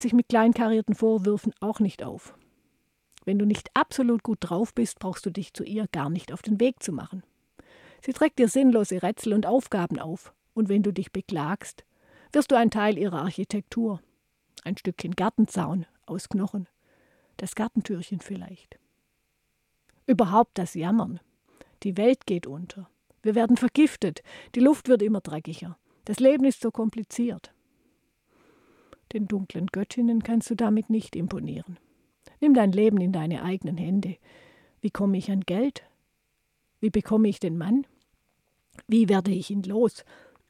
sich mit kleinkarierten Vorwürfen auch nicht auf. Wenn du nicht absolut gut drauf bist, brauchst du dich zu ihr gar nicht auf den Weg zu machen. Sie trägt dir sinnlose Rätsel und Aufgaben auf. Und wenn du dich beklagst, wirst du ein Teil ihrer Architektur. Ein Stückchen Gartenzaun aus Knochen. Das Gartentürchen vielleicht. Überhaupt das Jammern. Die Welt geht unter. Wir werden vergiftet. Die Luft wird immer dreckiger. Das Leben ist so kompliziert. Den dunklen Göttinnen kannst du damit nicht imponieren. Nimm dein Leben in deine eigenen Hände. Wie komme ich an Geld? Wie bekomme ich den Mann? Wie werde ich ihn los?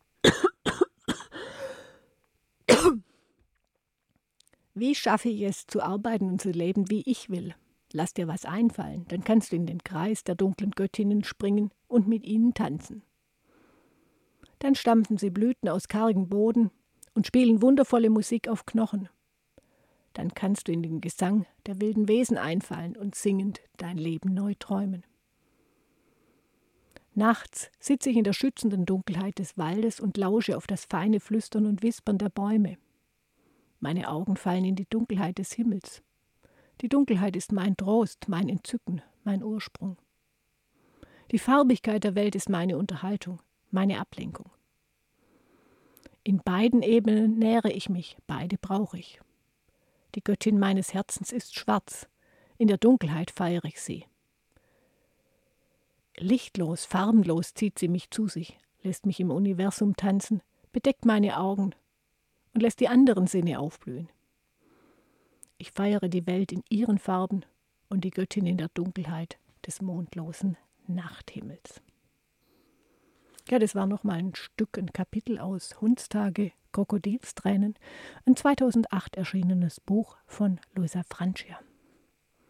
Wie schaffe ich es, zu arbeiten und zu leben, wie ich will? Lass dir was einfallen, dann kannst du in den Kreis der dunklen Göttinnen springen und mit ihnen tanzen. Dann stampfen sie Blüten aus kargem Boden und spielen wundervolle Musik auf Knochen. Dann kannst du in den Gesang der wilden Wesen einfallen und singend dein Leben neu träumen. Nachts sitze ich in der schützenden Dunkelheit des Waldes und lausche auf das feine Flüstern und Wispern der Bäume. Meine Augen fallen in die Dunkelheit des Himmels. Die Dunkelheit ist mein Trost, mein Entzücken, mein Ursprung. Die Farbigkeit der Welt ist meine Unterhaltung, meine Ablenkung. In beiden Ebenen nähere ich mich, beide brauche ich. Die Göttin meines Herzens ist schwarz, in der Dunkelheit feiere ich sie. Lichtlos, farbenlos zieht sie mich zu sich, lässt mich im Universum tanzen, bedeckt meine Augen und lässt die anderen Sinne aufblühen. Ich feiere die Welt in ihren Farben und die Göttin in der Dunkelheit des mondlosen Nachthimmels. Ja, das war nochmal ein Stück, ein Kapitel aus Hundstage, Krokodilstränen, ein 2008 erschienenes Buch von Luisa Francia.